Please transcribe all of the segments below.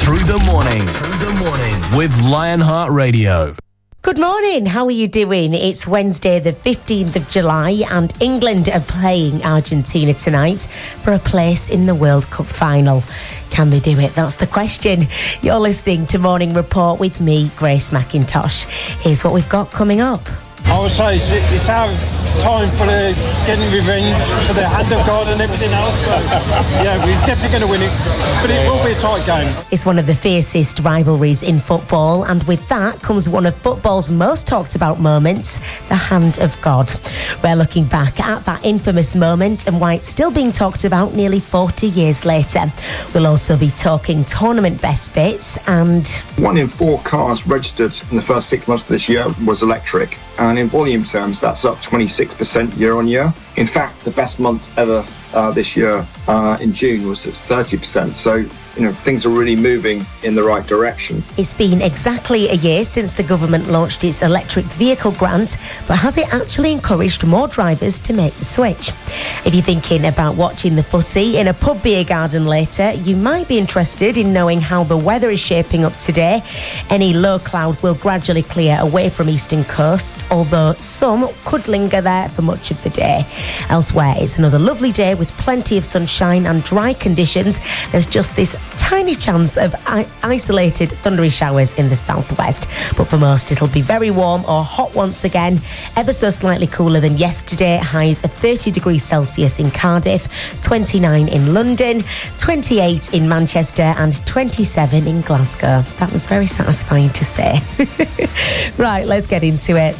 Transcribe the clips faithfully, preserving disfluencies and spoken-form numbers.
Through the morning. Through the morning with Lionheart Radio. Good morning, how are you doing? It's Wednesday the fifteenth of July and England are playing Argentina tonight for a place in the World Cup final. Can they do it? That's the question. You're listening to Morning Report with me, Grace McIntosh. Here's what we've got coming up. I would say it's, it's our time for the getting revenge for the hand of God and everything else. So, yeah, we're definitely going to win it, but it will be a tight game. It's one of the fiercest rivalries in football, and with that comes one of football's most talked about moments, the hand of God. We're looking back at that infamous moment and why it's still being talked about nearly forty years later. We'll also be talking tournament best bits and... One in four cars registered in the first six months of this year was electric. And in volume terms, that's up twenty-six percent year on year. In fact, the best month ever uh, this year uh, in June was at thirty percent. So, you know, things are really moving in the right direction. It's been exactly a year since the government launched its electric vehicle grant, but has it actually encouraged more drivers to make the switch? If you're thinking about watching the footy in a pub beer garden later, you might be interested in knowing how the weather is shaping up today. Any low cloud will gradually clear away from eastern coasts, although some could linger there for much of the day. Elsewhere, it's another lovely day with plenty of sunshine and dry conditions. There's just this tiny chance of I- isolated thundery showers in the southwest, but for most it'll be very warm or hot once again, ever so slightly cooler than yesterday. Highs of thirty degrees Celsius in Cardiff, twenty-nine in London, twenty-eight in Manchester and twenty-seven in Glasgow. That was very satisfying to say. Right, let's get into it.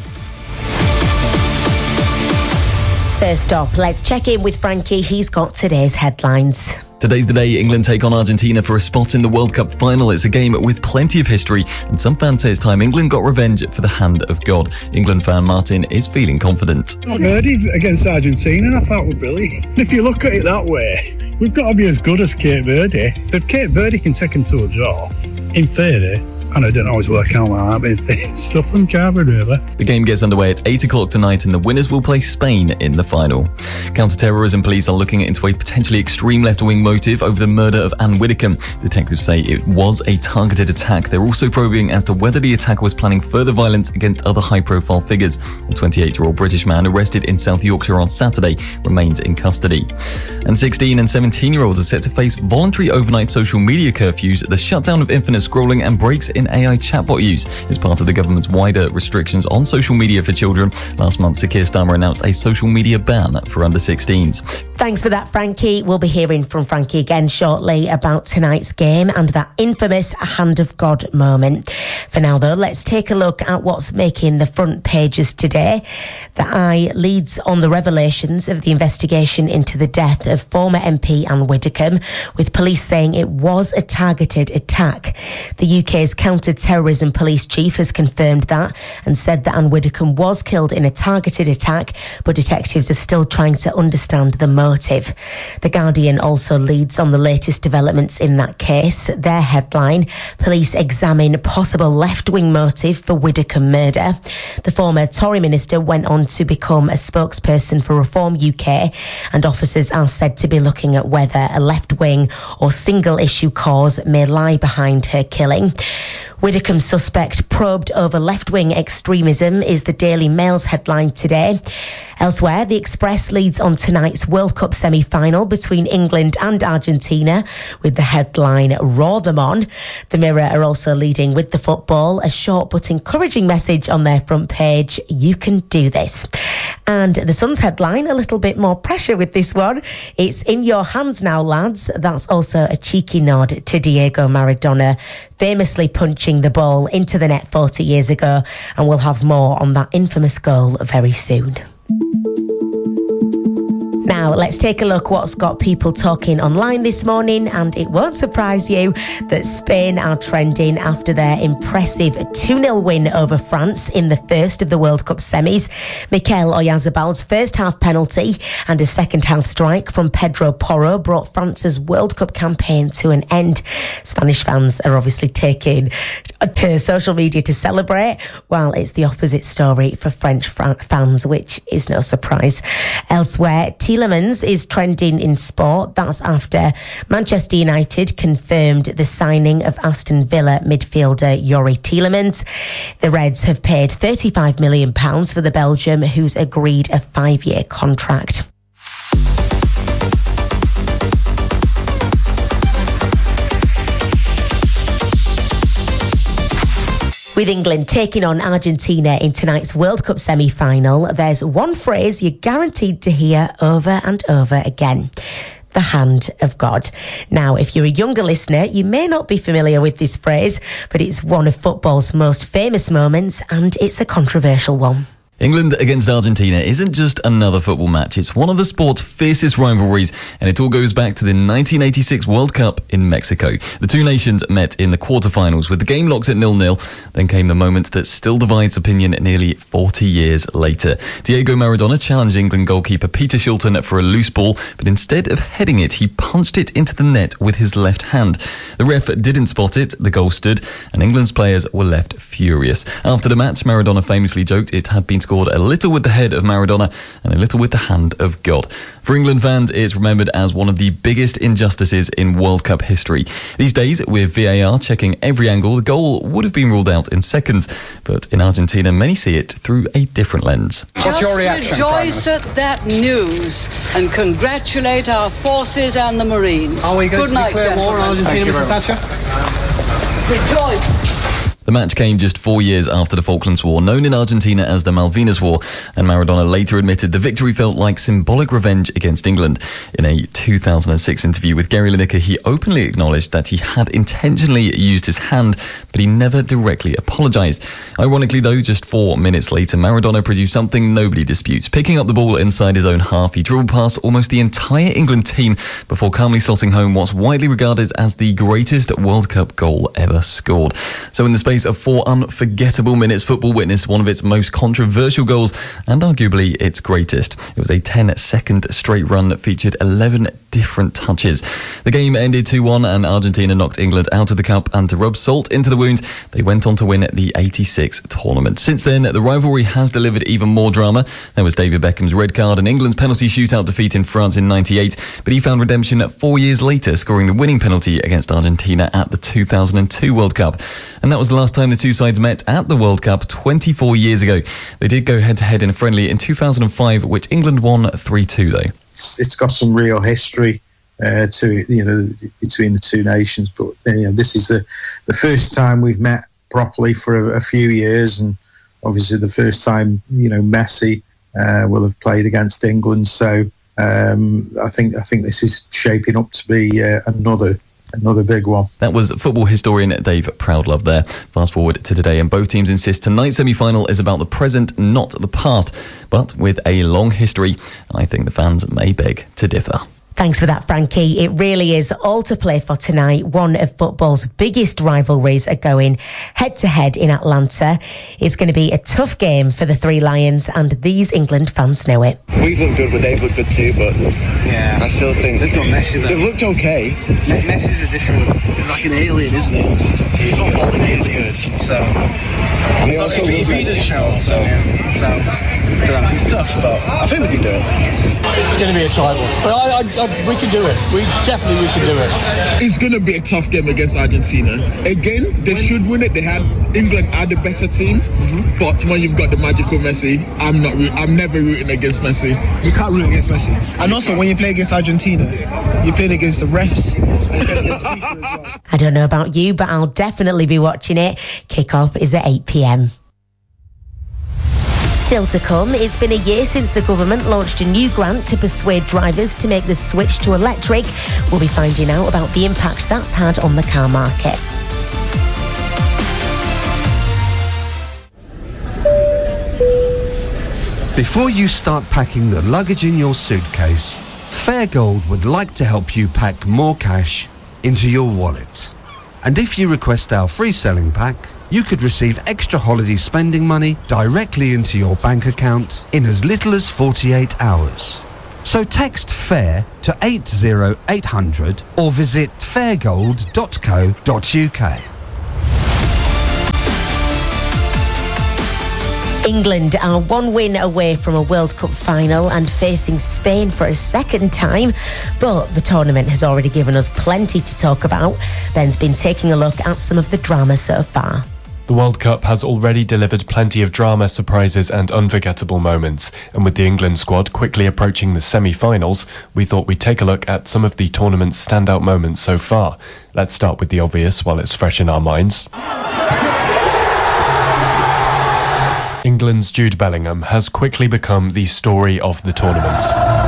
First up, let's check in with Frankie. He's got today's headlines. Today's the day England take on Argentina for a spot in the World Cup final. It's a game with plenty of history, and some fans say it's time England got revenge for the hand of God. England fan Martin is feeling confident. Cape Verde against Argentina, I thought were brilliant. And if you look at it that way, we've got to be as good as Cape Verde. If Cape Verde can take them to a draw, in theory, and it didn't always work out like that, but it's stuff them covered, really. The game gets underway at eight o'clock tonight, and the winners will play Spain in the final. Counter-terrorism police are looking into a potentially extreme left-wing motive over the murder of Anne Widdecombe. Detectives say it was a targeted attack. They're also probing as to whether the attacker was planning further violence against other high-profile figures. A twenty-eight-year-old British man arrested in South Yorkshire on Saturday remains in custody. And sixteen and seventeen-year-olds are set to face voluntary overnight social media curfews, the shutdown of infinite scrolling and breaks in A I chatbot use is part of the government's wider restrictions on social media for children. Last month, Sir Keir Starmer announced a social media ban for under sixteens. Thanks for that, Frankie. We'll be hearing from Frankie again shortly about tonight's game and that infamous hand of God moment. For now, though, let's take a look at what's making the front pages today. The Eye leads on the revelations of the investigation into the death of former M P Anne Widdecombe, with police saying it was a targeted attack. The U K's counter-terrorism police chief has confirmed that and said that Anne Widdecombe was killed in a targeted attack, but detectives are still trying to understand the motive. The Guardian also leads on the latest developments in that case. Their headline, police examine possible left-wing motive for Widdecombe murder. The former Tory minister went on to become a spokesperson for Reform U K, and officers are said to be looking at whether a left-wing or single-issue cause may lie behind her killing. Widdecombe suspect probed over left-wing extremism is the Daily Mail's headline today. Elsewhere, The Express leads on tonight's World Cup semi-final between England and Argentina with the headline, Roar Them On. The Mirror are also leading with the football, a short but encouraging message on their front page, you can do this. And The Sun's headline, a little bit more pressure with this one. It's in your hands now, lads. That's also a cheeky nod to Diego Maradona, famously punching the ball into the net forty years ago, and we'll have more on that infamous goal very soon. Now, let's take a look what's got people talking online this morning, and it won't surprise you that Spain are trending after their impressive two nil win over France in the first of the World Cup semis. Mikel Oyarzabal's first half penalty and a second half strike from Pedro Porro brought France's World Cup campaign to an end. Spanish fans are obviously taking to social media to celebrate, while it's the opposite story for French fans, which is no surprise. Elsewhere, T Tielemans is trending in sport. That's after Manchester United confirmed the signing of Aston Villa midfielder Youri Tielemans. The Reds have paid thirty-five million pounds for the Belgium, who's agreed a five-year contract. With England taking on Argentina in tonight's World Cup semi-final, there's one phrase you're guaranteed to hear over and over again. The hand of God. Now, if you're a younger listener, you may not be familiar with this phrase, but it's one of football's most famous moments, and it's a controversial one. England against Argentina isn't just another football match. It's one of the sport's fiercest rivalries, and it all goes back to the nineteen eighty-six World Cup in Mexico. The two nations met in the quarterfinals with the game locked at nil-nil. Then came the moment that still divides opinion nearly forty years later. Diego Maradona challenged England goalkeeper Peter Shilton for a loose ball, but instead of heading it, he punched it into the net with his left hand. The ref didn't spot it, the goal stood, and England's players were left furious. After the match, Maradona famously joked it had been scored a little with the head of Maradona and a little with the hand of God. For England fans, it's remembered as one of the biggest injustices in World Cup history. These days, with V A R checking every angle, the goal would have been ruled out in seconds. But in Argentina, many see it through a different lens. What's your reaction? Rejoice at that news and congratulate our forces and the Marines. Are we going Good to night, declare war on Argentina, Missus Thatcher? Rejoice. The match came just four years after the Falklands War, known in Argentina as the Malvinas War, and Maradona later admitted the victory felt like symbolic revenge against England. In a two thousand six interview with Gary Lineker, he openly acknowledged that he had intentionally used his hand, but he never directly apologised. Ironically though, just four minutes later, Maradona produced something nobody disputes. Picking up the ball inside his own half, he dribbled past almost the entire England team before calmly slotting home what's widely regarded as the greatest World Cup goal ever scored. So in the space of four unforgettable minutes, football witnessed one of its most controversial goals and arguably its greatest. It was a ten-second straight run that featured eleven different touches. The game ended two one and Argentina knocked England out of the cup, and to rub salt into the wound, they went on to win the eighty-six tournament. Since then, the rivalry has delivered even more drama. There was David Beckham's red card and England's penalty shootout defeat in France in ninety-eight, but he found redemption four years later, scoring the winning penalty against Argentina at the two thousand two World Cup. And that was the last time the two sides met at the World Cup twenty-four years ago. They did go head-to-head in a friendly in two thousand five, which England won three two though. It's, it's got some real history uh, to it, you know, between the two nations. But uh, you know, this is the the first time we've met properly for a, a few years, and obviously the first time, you know, Messi uh, will have played against England. So um, I think I think this is shaping up to be uh, another. Another big one. That was football historian Dave Proudlove there. Fast forward to today, and both teams insist tonight's semi-final is about the present, not the past. But with a long history, I think the fans may beg to differ. Thanks for that, Frankie. It really is all to play for tonight. One of football's biggest rivalries are going head-to-head in Atlanta. It's going to be a tough game for the Three Lions, and these England fans know it. We've looked good, but they've looked good too, but yeah, I still think they've got Messi there. They've looked okay. Messi's a different, he's like an alien, isn't he? He's good. He's good. So, and they also love Messi, so, so, so it's tough, but I think we can do it. It's going to be a tight one, but I, I, I, we can do it. We definitely we can do it. It's going to be a tough game against Argentina. Again, they should win it. They had England had a better team, mm-hmm. but when you've got the magical Messi, I'm not. I'm never rooting against Messi. You can't root against Messi. And also, when you play against Argentina, you're playing against the refs. And you're against FIFA as well. I don't know about you, but I'll definitely be watching it. Kick-off is at eight p.m. Still to come, it's been a year since the government launched a new grant to persuade drivers to make the switch to electric. We'll be finding out about the impact that's had on the car market. Before you start packing the luggage in your suitcase, Fairgold would like to help you pack more cash into your wallet. And if you request our free selling pack, you could receive extra holiday spending money directly into your bank account in as little as forty-eight hours. So text FAIR to eight zero eight hundred or visit fairgold dot co dot uk. England are one win away from a World Cup final and facing Spain for a second time, but the tournament has already given us plenty to talk about. Ben's been taking a look at some of the drama so far. The World Cup has already delivered plenty of drama, surprises and unforgettable moments, and with the England squad quickly approaching the semi-finals, we thought we'd take a look at some of the tournament's standout moments so far. Let's start with the obvious while it's fresh in our minds. England's Jude Bellingham has quickly become the story of the tournament.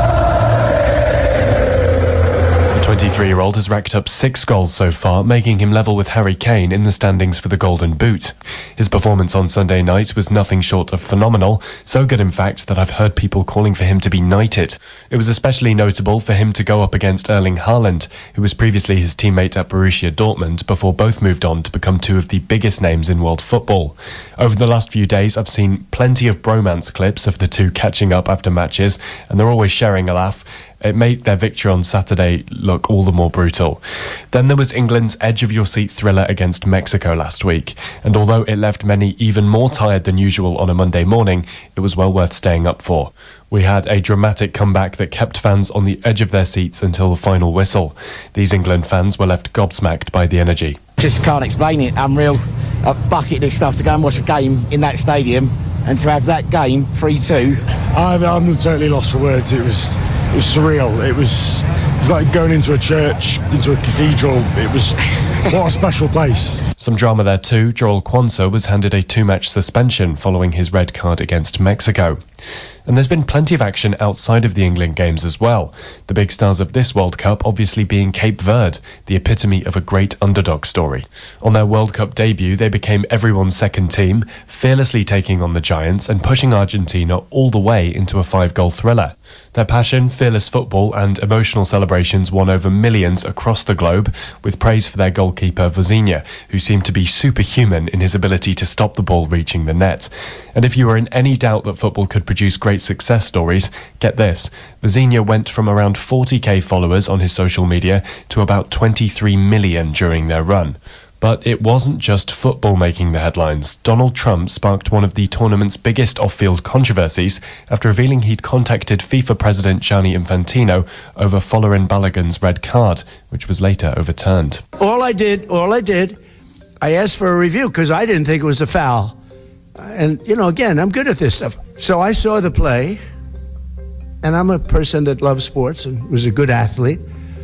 The twenty-three-year-old has racked up six goals so far, making him level with Harry Kane in the standings for the Golden Boot. His performance on Sunday night was nothing short of phenomenal, so good in fact that I've heard people calling for him to be knighted. It was especially notable for him to go up against Erling Haaland, who was previously his teammate at Borussia Dortmund before both moved on to become two of the biggest names in world football. Over the last few days I've seen plenty of bromance clips of the two catching up after matches, and they're always sharing a laugh. It made their victory on Saturday look all the more brutal. Then there was England's edge-of-your-seat thriller against Mexico last week, and although it left many even more tired than usual on a Monday morning, it was well worth staying up for. We had a dramatic comeback that kept fans on the edge of their seats until the final whistle. These England fans were left gobsmacked by the energy. Just can't explain it. Unreal. A bucket list stuff to go and watch a game in that stadium, and to have that game three two. I'm, I'm totally lost for words. It was... It was surreal. It was, it was like going into a church, into a cathedral. It was, what a special place. Some drama there too. Joel Quansah was handed a two-match suspension following his red card against Mexico. And there's been plenty of action outside of the England games as well. The big stars of this World Cup obviously being Cape Verde, the epitome of a great underdog story. On their World Cup debut, they became everyone's second team, fearlessly taking on the Giants and pushing Argentina all the way into a five-goal thriller. Their passion, fearless football and emotional celebrations won over millions across the globe, with praise for their goalkeeper Vozinha, who seemed to be superhuman in his ability to stop the ball reaching the net. And if you were in any doubt that football could produce great success stories, get this. Vozinha went from around forty thousand followers on his social media to about twenty-three million during their run. But it wasn't just football making the headlines. Donald Trump sparked one of the tournament's biggest off-field controversies after revealing he'd contacted FIFA President Gianni Infantino over Folarin Balogun's red card, which was later overturned. All I did, all I did, I asked for a review because I didn't think it was a foul. And, you know, again, I'm good at this stuff. So I saw the play, and I'm a person that loves sports and was a good athlete,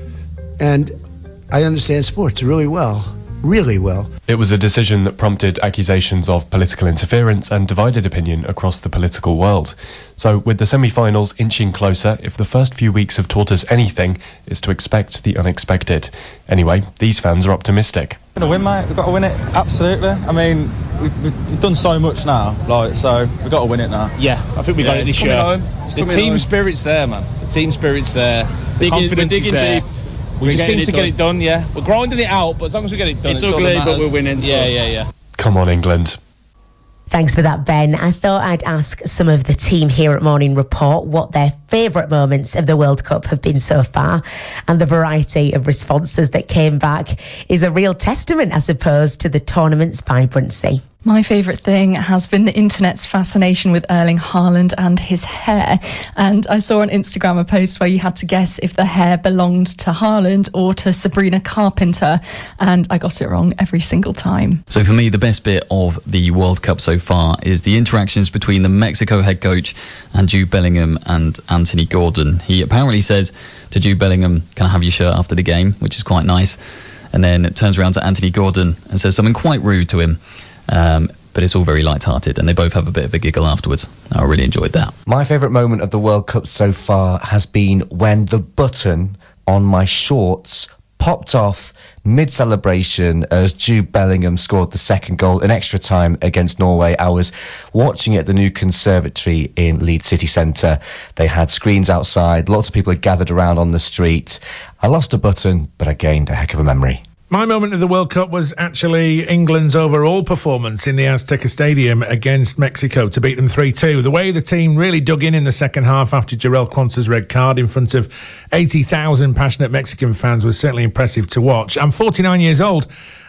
and I understand sports really well. Really well. It was a decision that prompted accusations of political interference and divided opinion across the political world. So, with the semi-finals inching closer, if the first few weeks have taught us anything, it's to expect the unexpected. Anyway, these fans are optimistic. We're going to win, mate. We've got to win it. Absolutely. I mean, we've, we've done so much now, like, so we've got to win it now. Yeah, I think we got yeah, it this year. The team home. spirit's there, man. The team spirit's there. The Digging, confidence digging is there. Deep. We just seem to done. get it done, yeah. We're grinding it out, but as long as we get it done, it's, it's ugly, all that but we're winning. So. Yeah, yeah, yeah. Come on, England. Thanks for that, Ben. I thought I'd ask some of the team here at Morning Report what their favourite moments of the World Cup have been so far. And the variety of responses that came back is a real testament, I suppose, to the tournament's vibrancy. My favourite thing has been the internet's fascination with Erling Haaland and his hair. And I saw on Instagram a post where you had to guess if the hair belonged to Haaland or to Sabrina Carpenter. And I got it wrong every single time. So for me, the best bit of the World Cup so far is the interactions between the Mexico head coach and Jude Bellingham and Anthony Gordon. He apparently says to Jude Bellingham, "Can I have your shirt after the game?" which is quite nice. And then it turns around to Anthony Gordon and says something quite rude to him. Um, but it's all very light-hearted, and they both have a bit of a giggle afterwards. I really enjoyed that. My favourite moment of the World Cup so far has been when the button on my shorts popped off mid-celebration as Jude Bellingham scored the second goal in extra time against Norway. I was watching it at the new conservatory in Leeds City Centre. They had screens outside, lots of people had gathered around on the street. I lost a button, but I gained a heck of a memory. My moment of the World Cup was actually England's overall performance in the Azteca Stadium against Mexico to beat them three two. The way the team really dug in in the second half after Joel Quansah's red card in front of eighty thousand passionate Mexican fans was certainly impressive to watch. I'm forty-nine years old,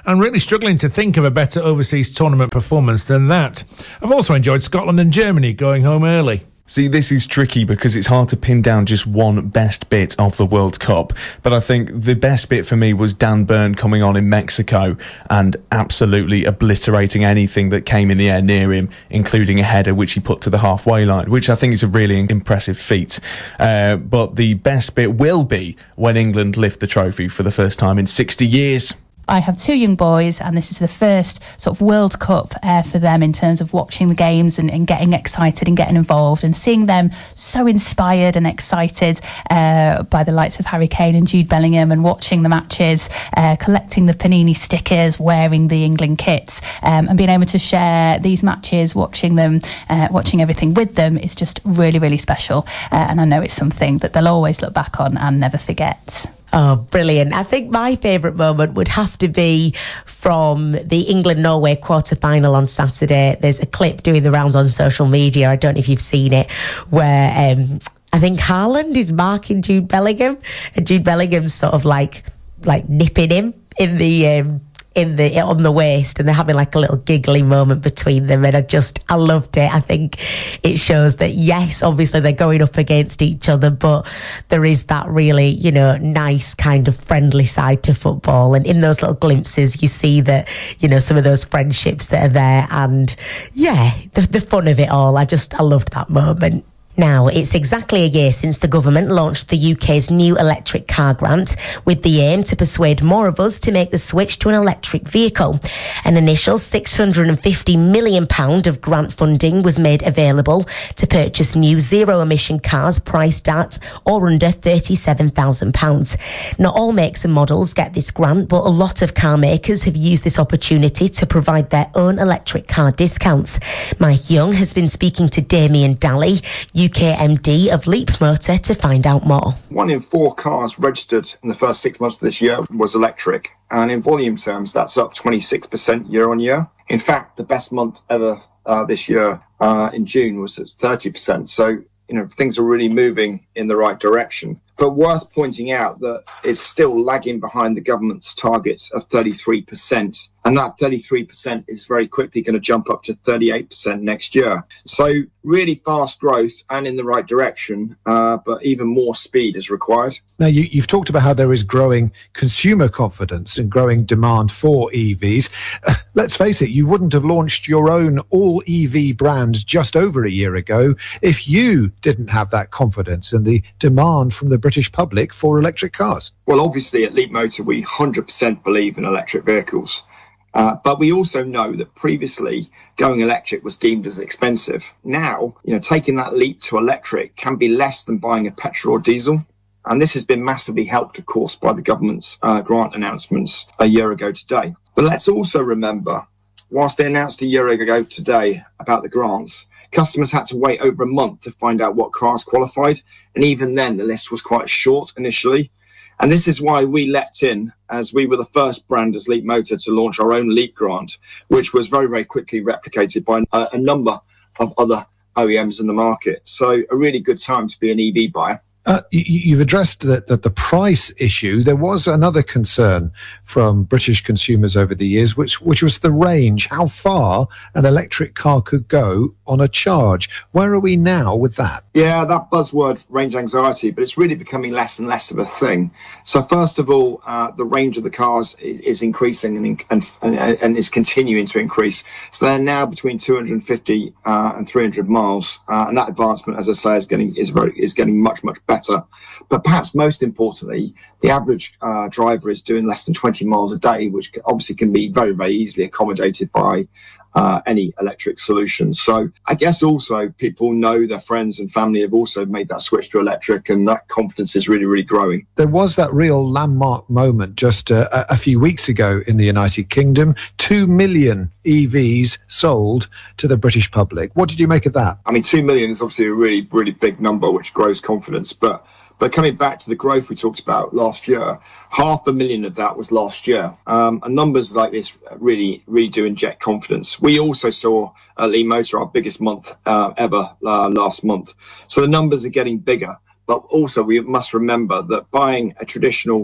and really struggling to think of a better overseas tournament performance than that. I've also enjoyed Scotland and Germany going home early. See, this is tricky because it's hard to pin down just one best bit of the World Cup. But I think the best bit for me was Dan Burn coming on in Mexico and absolutely obliterating anything that came in the air near him, including a header which he put to the halfway line, which I think is a really impressive feat. Uh, but the best bit will be when England lift the trophy for the first time in sixty years. I have two young boys, and this is the first sort of World Cup uh, for them in terms of watching the games and, and getting excited and getting involved and seeing them so inspired and excited uh, by the likes of Harry Kane and Jude Bellingham, and watching the matches, uh, collecting the Panini stickers, wearing the England kits, um, and being able to share these matches, watching them, uh, watching everything with them is just really, really special. Uh, and I know it's something that they'll always look back on and never forget. Oh, brilliant. I think my favourite moment would have to be from the England-Norway quarter-final on Saturday. There's a clip doing the rounds on social media, I don't know if you've seen it, where um, I think Haaland is marking Jude Bellingham, and Jude Bellingham's sort of like like nipping him in the... Um, in the on the waist, and they're having like a little giggly moment between them, and I just I loved it. I think it shows that yes, obviously they're going up against each other, but there is that really, you know, nice kind of friendly side to football, and in those little glimpses you see that, you know, some of those friendships that are there, and yeah, the, the fun of it all. I just I loved that moment. Now, it's exactly a year since the government launched the U K's new electric car grant, with the aim to persuade more of us to make the switch to an electric vehicle. An initial six hundred fifty million pounds of grant funding was made available to purchase new zero-emission cars priced at or under thirty-seven thousand pounds. Not all makes and models get this grant, but a lot of car makers have used this opportunity to provide their own electric car discounts. Mike Young has been speaking to Damien Daly, U K M D of Leap Motor, to find out more. One in four cars registered in the first six months of this year was electric, and in volume terms, that's up twenty-six percent year on year. In fact, the best month ever uh, this year uh, in June was at thirty percent. So, you know, things are really moving in the right direction. But worth pointing out that it's still lagging behind the government's targets of thirty-three percent. And that thirty-three percent is very quickly going to jump up to thirty-eight percent next year. So really fast growth and in the right direction, uh, but even more speed is required. Now, you, you've talked about how there is growing consumer confidence and growing demand for E Vs. Uh, let's face it, you wouldn't have launched your own all-E V brand just over a year ago if you didn't have that confidence and the demand from the British public for electric cars. Well, obviously at Leap Motor, we one hundred percent believe in electric vehicles. Uh, but we also know that previously going electric was deemed as expensive. Now, you know, taking that leap to electric can be less than buying a petrol or diesel. And this has been massively helped, of course, by the government's uh, grant announcements a year ago today. But let's also remember, whilst they announced a year ago today about the grants, customers had to wait over a month to find out what cars qualified. And even then, the list was quite short initially. And this is why we leapt in, as we were the first brand as Leap Motor to launch our own Leap grant, which was very, very quickly replicated by a, a number of other O E Ms in the market. So a really good time to be an E V buyer. Uh, you, you've addressed the, the, the price issue. There was another concern from British consumers over the years, which, which was the range, how far an electric car could go on a charge. Where are we now with that? Yeah, that buzzword, range anxiety, but it's really becoming less and less of a thing. So first of all, uh, the range of the cars is, is increasing and, and, and, and is continuing to increase. So they're now between two hundred fifty uh, and three hundred miles. Uh, and that advancement, as I say, is getting, is very, is getting much, much better. But perhaps most importantly, the average uh, driver is doing less than twenty miles a day, which obviously can be very, very easily accommodated by uh, any electric solution. So I guess also people know their friends and family have also made that switch to electric, and that confidence is really, really growing. There was that real landmark moment just uh, a few weeks ago in the United Kingdom. Two million E Vs sold to the British public. What did you make of that? I mean, two million is obviously a really, really big number, which grows confidence. But But coming back to the growth we talked about last year, half a million of that was last year. Um, and numbers like this really, really do inject confidence. We also saw at Leap Motor our biggest month uh, ever uh, last month. So the numbers are getting bigger. But also we must remember that buying a traditional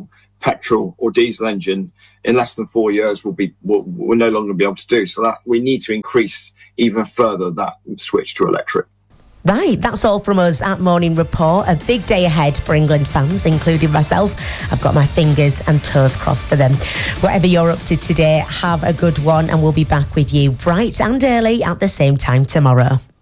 petrol or diesel engine in less than four years will be will, will no longer be able to do. So that we need to increase even further that switch to electric. Right, that's all from us at Morning Report. A big day ahead for England fans, including myself. I've got my fingers and toes crossed for them. Whatever you're up to today, have a good one, and we'll be back with you bright and early at the same time tomorrow.